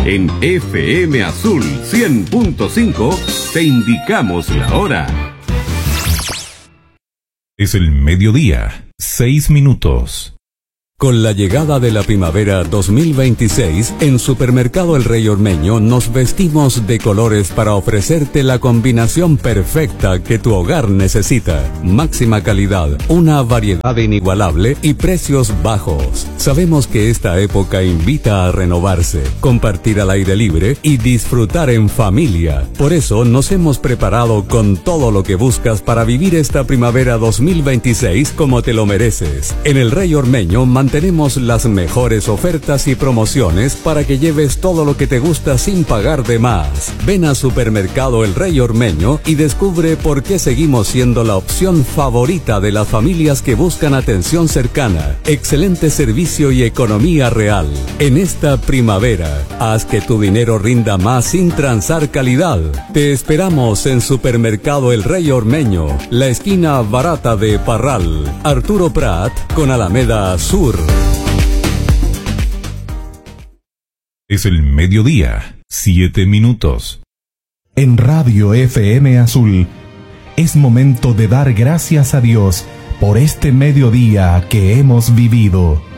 En FM Azul 100.5 te indicamos la hora. Es el mediodía, 6 minutos. Con la llegada de la primavera 2026, en Supermercado El Rey Ormeño nos vestimos de colores para ofrecerte la combinación perfecta que tu hogar necesita. Máxima calidad, una variedad inigualable y precios bajos. Sabemos que esta época invita a renovarse, compartir al aire libre y disfrutar en familia. Por eso nos hemos preparado con todo lo que buscas para vivir esta primavera 2026 como te lo mereces. En El Rey Ormeño tenemos las mejores ofertas y promociones para que lleves todo lo que te gusta sin pagar de más. Ven a Supermercado El Rey Ormeño y descubre por qué seguimos siendo la opción favorita de las familias que buscan atención cercana, excelente servicio y economía real. En esta primavera, haz que tu dinero rinda más sin transar calidad. Te esperamos en Supermercado El Rey Ormeño, la esquina barata de Parral, Arturo Prat con Alameda Sur. Es el mediodía, 7 minutos. En Radio FM Azul, es momento de dar gracias a Dios por este mediodía que hemos vivido.